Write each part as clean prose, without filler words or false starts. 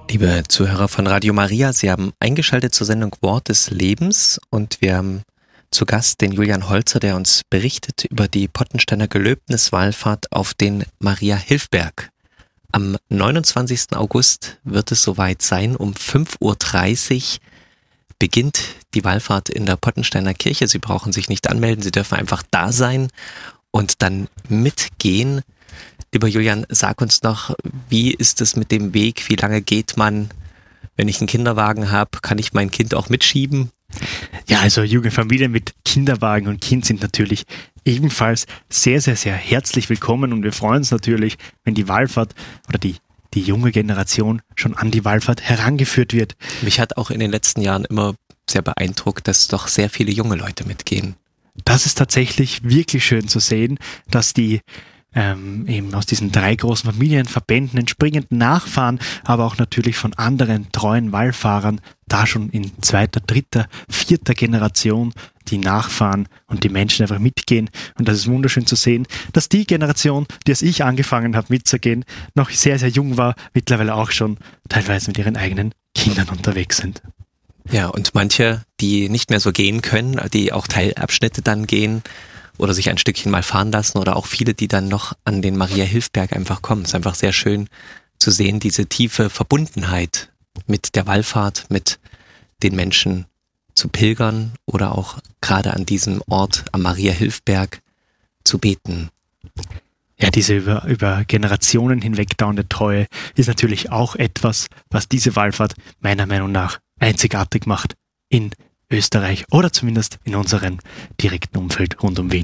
Liebe Zuhörer von Radio Maria, Sie haben eingeschaltet zur Sendung Wort des Lebens und wir haben zu Gast den Julian Holzer, der uns berichtet über die Pottensteiner Gelöbniswallfahrt auf den Maria-Hilf-Berg. Am 29. August wird es soweit sein. Um 5.30 Uhr beginnt die Wallfahrt in der Pottensteiner Kirche. Sie brauchen sich nicht anmelden, Sie dürfen einfach da sein und dann mitgehen. Lieber Julian, sag uns noch, wie ist es mit dem Weg? Wie lange geht man? Wenn ich einen Kinderwagen habe, kann ich mein Kind auch mitschieben? Ja, also junge Familien mit Kinderwagen und Kind sind natürlich ebenfalls sehr, sehr, sehr herzlich willkommen und wir freuen uns natürlich, wenn die Wallfahrt oder die junge Generation schon an die Wallfahrt herangeführt wird. Mich hat auch in den letzten Jahren immer sehr beeindruckt, dass doch sehr viele junge Leute mitgehen. Das ist tatsächlich wirklich schön zu sehen, dass die eben aus diesen 3 großen Familienverbänden entspringenden Nachfahren, aber auch natürlich von anderen treuen Wallfahrern, da schon in 2., 3., 4. Generation die Nachfahren und die Menschen einfach mitgehen. Und das ist wunderschön zu sehen, dass die Generation, die als ich angefangen habe mitzugehen, noch sehr, sehr jung war, mittlerweile auch schon teilweise mit ihren eigenen Kindern unterwegs sind. Ja, und manche, die nicht mehr so gehen können, die auch Teilabschnitte dann gehen, oder sich ein Stückchen mal fahren lassen oder auch viele, die dann noch an den Maria-Hilf-Berg einfach kommen. Es ist einfach sehr schön zu sehen, diese tiefe Verbundenheit mit der Wallfahrt, mit den Menschen zu pilgern oder auch gerade an diesem Ort am Maria-Hilf-Berg zu beten. Ja, diese über Generationen hinweg dauernde Treue ist natürlich auch etwas, was diese Wallfahrt meiner Meinung nach einzigartig macht in Österreich oder zumindest in unserem direkten Umfeld rund um Wien.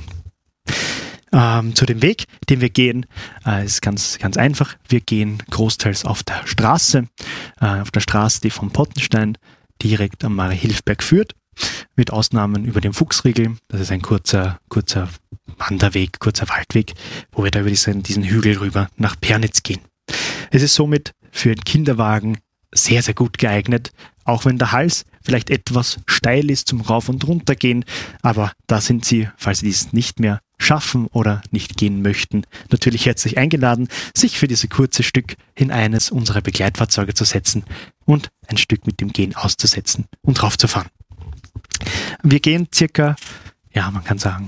Zu dem Weg, den wir gehen, ist ganz, ganz einfach. Wir gehen großteils auf der Straße, die vom Pottenstein direkt am Maria-Hilf-Berg führt, mit Ausnahmen über den Fuchsriegel. Das ist ein kurzer Wanderweg, kurzer Waldweg, wo wir da über diesen Hügel rüber nach Pernitz gehen. Es ist somit für einen Kinderwagen sehr, sehr gut geeignet, auch wenn der Hals vielleicht etwas steil ist zum Rauf- und Runtergehen, aber da sind Sie, falls Sie dies nicht mehr schaffen oder nicht gehen möchten, natürlich herzlich eingeladen, sich für dieses kurze Stück in eines unserer Begleitfahrzeuge zu setzen und ein Stück mit dem Gehen auszusetzen und raufzufahren. Wir gehen circa, ja, man kann sagen,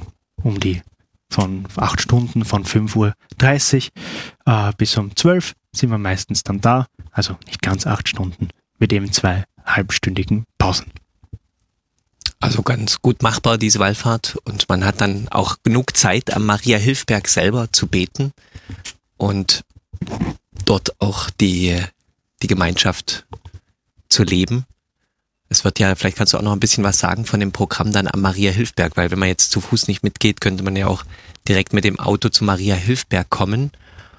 von 8 Stunden, von 5.30 Uhr bis um 12 sind wir meistens dann da, also nicht ganz 8 Stunden, mit eben 2 halbstündigen Pausen. Also ganz gut machbar, diese Wallfahrt, und man hat dann auch genug Zeit, am Maria-Hilf-Berg selber zu beten und dort auch die Gemeinschaft zu leben. Es wird ja, vielleicht kannst du auch noch ein bisschen was sagen von dem Programm dann am Maria-Hilf-Berg, weil wenn man jetzt zu Fuß nicht mitgeht, könnte man ja auch direkt mit dem Auto zum Maria-Hilf-Berg kommen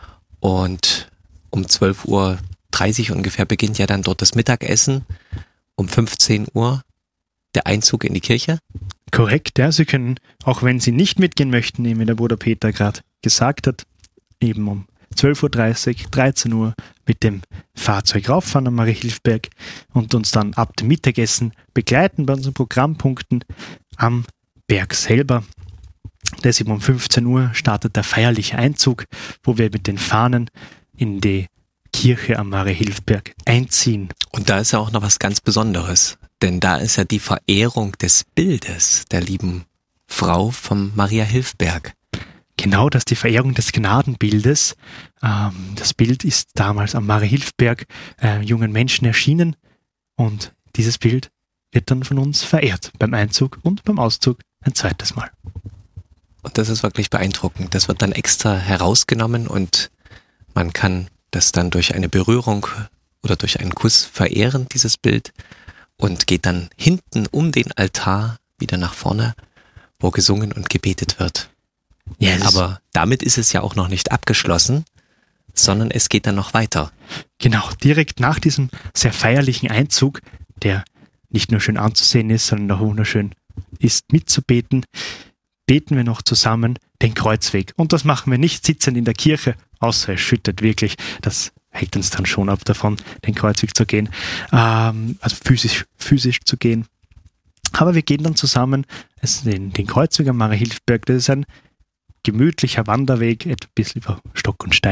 und um 12.30 Uhr ungefähr beginnt ja dann dort das Mittagessen. Um 15 Uhr der Einzug in die Kirche. Korrekt, ja. Sie können, auch wenn Sie nicht mitgehen möchten, wie der Bruder Peter gerade gesagt hat, eben um 12.30 Uhr, 13 Uhr mit dem Fahrzeug rauffahren am Maria-Hilf-Berg und uns dann ab dem Mittagessen begleiten bei unseren Programmpunkten am Berg selber. Deshalb um 15 Uhr startet der feierliche Einzug, wo wir mit den Fahnen in die Kirche am Maria-Hilf-Berg einziehen. Und da ist ja auch noch was ganz Besonderes, denn da ist ja die Verehrung des Bildes der lieben Frau vom Maria-Hilf-Berg. Genau, das ist die Verehrung des Gnadenbildes. Das Bild ist damals am Maria-Hilf-Berg jungen Menschen erschienen und dieses Bild wird dann von uns verehrt beim Einzug und beim Auszug ein zweites Mal. Und das ist wirklich beeindruckend. Das wird dann extra herausgenommen und man kann das dann durch eine Berührung oder durch einen Kuss verehren, dieses Bild, und geht dann hinten um den Altar wieder nach vorne, wo gesungen und gebetet wird. Yes. Aber damit ist es ja auch noch nicht abgeschlossen, sondern es geht dann noch weiter. Genau, direkt nach diesem sehr feierlichen Einzug, der nicht nur schön anzusehen ist, sondern auch wunderschön ist mitzubeten, beten wir noch zusammen den Kreuzweg. Und das machen wir nicht sitzend in der Kirche, außer es schüttet wirklich. Das hält uns dann schon ab davon, den Kreuzweg zu gehen, also physisch zu gehen. Aber wir gehen dann zusammen den Kreuzweg am Maria-Hilf-Berg. Das ist ein gemütlicher Wanderweg, ein bisschen über Stock und Stein,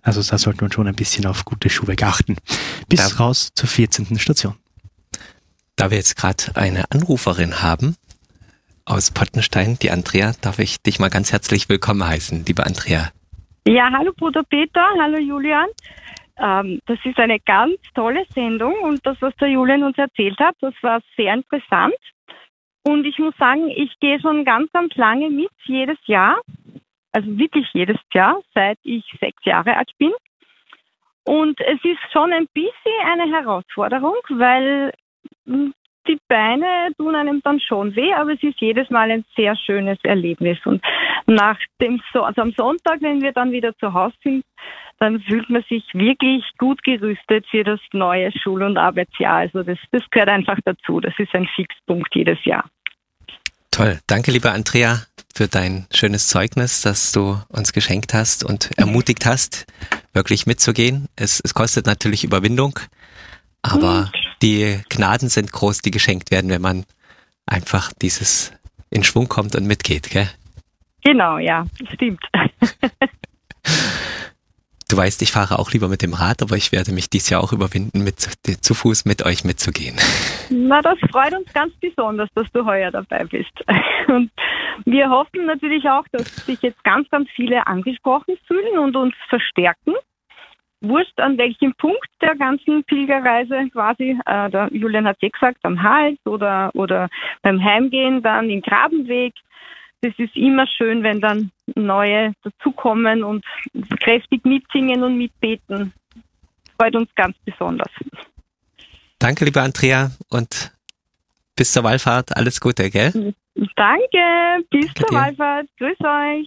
Also da sollte man schon ein bisschen auf gute Schuhwerk achten. Bis raus zur 14. Station. Da wir jetzt gerade eine Anruferin haben aus Pottenstein, die Andrea, darf ich dich mal ganz herzlich willkommen heißen, liebe Andrea. Ja, hallo Bruder Peter, hallo Julian. Das ist eine ganz tolle Sendung und das, was der Julian uns erzählt hat, das war sehr interessant. Und ich muss sagen, ich gehe schon ganz, ganz lange mit, jedes Jahr. Also wirklich jedes Jahr, seit ich 6 Jahre alt bin. Und es ist schon ein bisschen eine Herausforderung, weil die Beine tun einem dann schon weh, aber es ist jedes Mal ein sehr schönes Erlebnis. Und also am Sonntag, wenn wir dann wieder zu Hause sind, dann fühlt man sich wirklich gut gerüstet für das neue Schul- und Arbeitsjahr. Also das gehört einfach dazu. Das ist ein Fixpunkt jedes Jahr. Toll. Danke, liebe Andrea, für dein schönes Zeugnis, das du uns geschenkt hast und ermutigt hast, wirklich mitzugehen. Es kostet natürlich Überwindung, aber die Gnaden sind groß, die geschenkt werden, wenn man einfach dieses in Schwung kommt und mitgeht, gell? Genau, ja, stimmt. Du weißt, ich fahre auch lieber mit dem Rad, aber ich werde mich dieses Jahr auch überwinden, zu Fuß mit euch mitzugehen. Na, das freut uns ganz besonders, dass du heuer dabei bist. Und wir hoffen natürlich auch, dass sich jetzt ganz, ganz viele angesprochen fühlen und uns verstärken. Wurscht an welchem Punkt der ganzen Pilgerreise quasi, der Julian hat ja gesagt, am Hals oder beim Heimgehen dann im Grabenweg. Das ist immer schön, wenn dann neue dazukommen und kräftig mitsingen und mitbeten. Freut uns ganz besonders. Danke, liebe Andrea, und bis zur Wallfahrt. Alles Gute, gell? Danke, bis zur Wallfahrt. Grüß euch.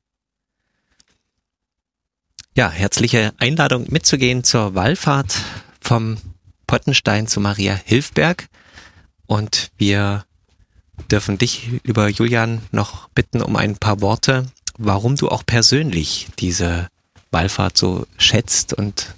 Ja, herzliche Einladung mitzugehen zur Wallfahrt vom Pottenstein zu Maria Hilfberg. Und wir dürfen dich, lieber Julian, noch bitten um ein paar Worte, warum du auch persönlich diese Wallfahrt so schätzt und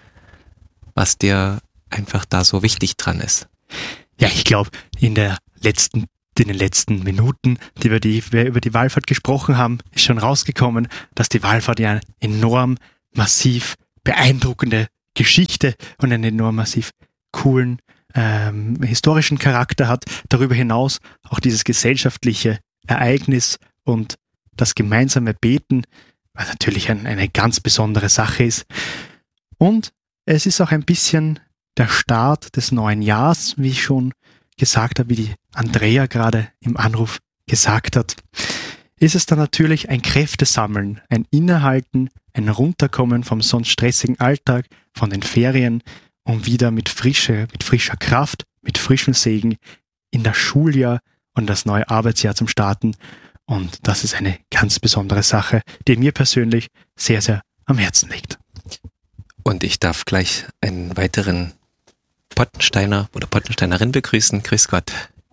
was dir einfach da so wichtig dran ist. Ja, ich glaube, in den letzten Minuten, die wir über die Wallfahrt gesprochen haben, ist schon rausgekommen, dass die Wallfahrt ja eine enorm massiv beeindruckende Geschichte und einen enorm massiv coolen historischen Charakter hat. Darüber hinaus auch dieses gesellschaftliche Ereignis und das gemeinsame Beten, was natürlich eine ganz besondere Sache ist. Und es ist auch ein bisschen der Start des neuen Jahres, wie ich schon gesagt habe, wie die Andrea gerade im Anruf gesagt hat, ist es dann natürlich ein Kräftesammeln, ein Innehalten, ein Runterkommen vom sonst stressigen Alltag, von den Ferien, um wieder mit frischer Kraft, mit frischem Segen in das Schuljahr und das neue Arbeitsjahr zum Starten. Und das ist eine ganz besondere Sache, die mir persönlich sehr, sehr am Herzen liegt. Und ich darf gleich einen weiteren Pottensteiner oder Pottensteinerin begrüßen. Grüß Gott.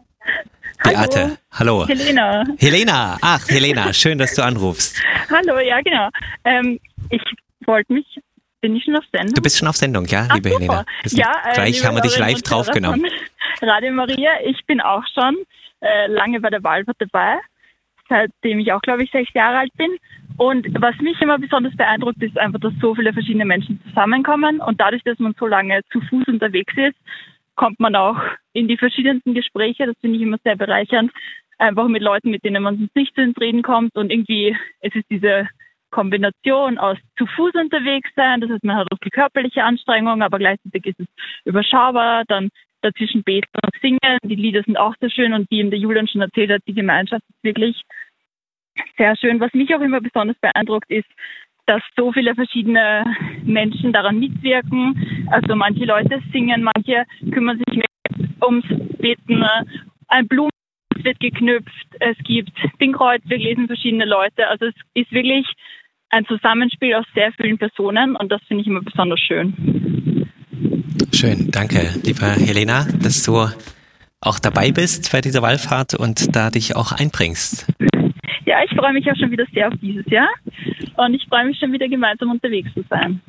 Beate. Hallo. Helena. Helena. Ach, Helena. Schön, dass du anrufst. Hallo, ja, genau. Ich wollte mich... Bin ich schon auf Sendung? Du bist schon auf Sendung, ja, liebe super. Helena. Ja, gleich haben wir dich live draufgenommen. Radio Maria, ich bin auch schon lange bei der Wallfahrt dabei, seitdem ich auch, glaube ich, 6 Jahre alt bin. Und was mich immer besonders beeindruckt, ist einfach, dass so viele verschiedene Menschen zusammenkommen. Und dadurch, dass man so lange zu Fuß unterwegs ist, kommt man auch in die verschiedensten Gespräche. Das finde ich immer sehr bereichernd. Einfach mit Leuten, mit denen man sonst nicht ins Reden kommt. Und irgendwie, es ist diese Kombination aus zu Fuß unterwegs sein, das heißt, man hat auch die körperliche Anstrengung, aber gleichzeitig ist es überschaubar, dann dazwischen beten und singen, die Lieder sind auch sehr schön und wie ihm der Julian schon erzählt hat, die Gemeinschaft ist wirklich sehr schön. Was mich auch immer besonders beeindruckt ist, dass so viele verschiedene Menschen daran mitwirken, also manche Leute singen, manche kümmern sich mehr ums Beten, ein Blumen wird geknüpft, es gibt Pinkreuz, wir lesen verschiedene Leute, also es ist wirklich ein Zusammenspiel aus sehr vielen Personen und das finde ich immer besonders schön. Schön, danke, liebe Helena, dass du auch dabei bist bei dieser Wallfahrt und da dich auch einbringst. Ja, ich freue mich auch schon wieder sehr auf dieses Jahr und ich freue mich schon wieder gemeinsam unterwegs zu sein.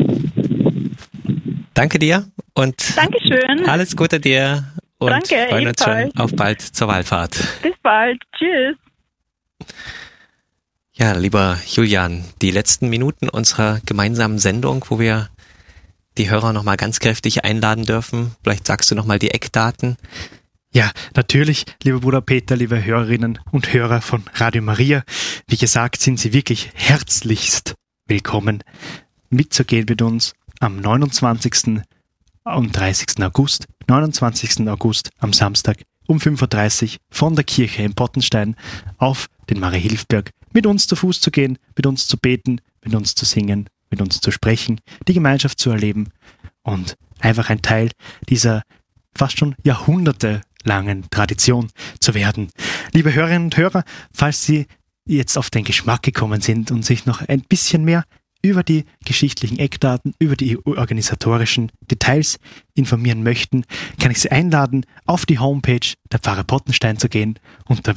Danke dir und Dankeschön. Alles Gute dir und danke, freuen uns schon auf bald zur Wallfahrt. Bis bald, tschüss. Ja, lieber Julian, die letzten Minuten unserer gemeinsamen Sendung, wo wir die Hörer nochmal ganz kräftig einladen dürfen. Vielleicht sagst du nochmal die Eckdaten. Ja, natürlich, lieber Bruder Peter, liebe Hörerinnen und Hörer von Radio Maria. Wie gesagt, sind Sie wirklich herzlichst willkommen, mitzugehen mit uns am 29. und 30. August. 29. August am Samstag um 5.30 Uhr von der Kirche in Pottenstein auf den Mariahilfberg mit uns zu Fuß zu gehen, mit uns zu beten, mit uns zu singen, mit uns zu sprechen, die Gemeinschaft zu erleben und einfach ein Teil dieser fast schon jahrhundertelangen Tradition zu werden. Liebe Hörerinnen und Hörer, falls Sie jetzt auf den Geschmack gekommen sind und sich noch ein bisschen mehr über die geschichtlichen Eckdaten, über die organisatorischen Details informieren möchten, kann ich Sie einladen, auf die Homepage der Pfarre Pottenstein zu gehen unter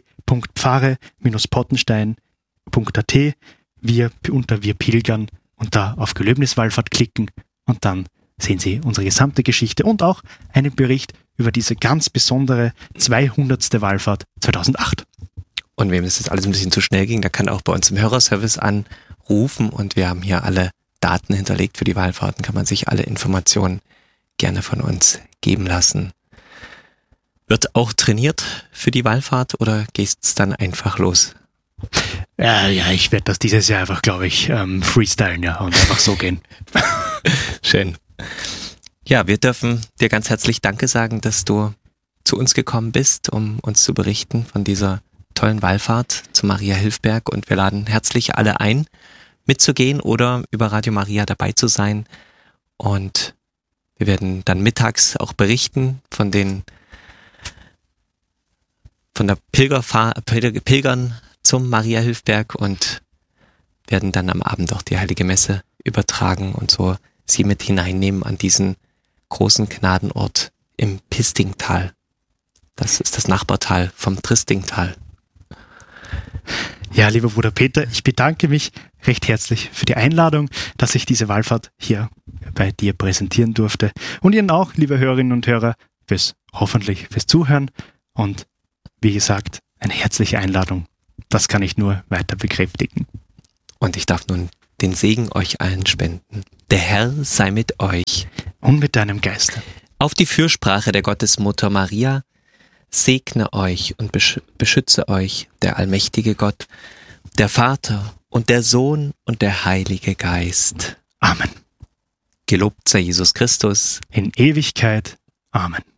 www.pfarre-pottenstein.at, unter Wir pilgern und da auf Gelöbniswallfahrt klicken und dann sehen Sie unsere gesamte Geschichte und auch einen Bericht über diese ganz besondere 200. Wallfahrt 2008. Und wem das jetzt alles ein bisschen zu schnell ging, der kann auch bei uns im Hörerservice anrufen und wir haben hier alle Daten hinterlegt für die Wallfahrten, kann man sich alle Informationen gerne von uns geben lassen. Wird auch trainiert für die Wallfahrt oder geht's dann einfach los? Ja, ich werde das dieses Jahr einfach, glaube ich, freestylen, ja, und einfach so gehen. Schön. Ja, wir dürfen dir ganz herzlich Danke sagen, dass du zu uns gekommen bist, um uns zu berichten von dieser tollen Wallfahrt zu Mariahilfberg und wir laden herzlich alle ein, mitzugehen oder über Radio Maria dabei zu sein und wir werden dann mittags auch berichten von der Pilgern zum Mariahilfberg und werden dann am Abend auch die Heilige Messe übertragen und so sie mit hineinnehmen an diesen großen Gnadenort im Pistingtal. Das ist das Nachbartal vom Tristingtal. Ja, lieber Bruder Peter, ich bedanke mich recht herzlich für die Einladung, dass ich diese Wallfahrt hier bei dir präsentieren durfte. Und Ihnen auch, liebe Hörerinnen und Hörer, hoffentlich fürs Zuhören. Und wie gesagt, eine herzliche Einladung. Das kann ich nur weiter bekräftigen. Und ich darf nun den Segen euch allen spenden. Der Herr sei mit euch. Und mit deinem Geiste. Auf die Fürsprache der Gottesmutter Maria segne euch und beschütze euch der allmächtige Gott, der Vater und der Sohn und der Heilige Geist. Amen. Gelobt sei Jesus Christus. In Ewigkeit. Amen.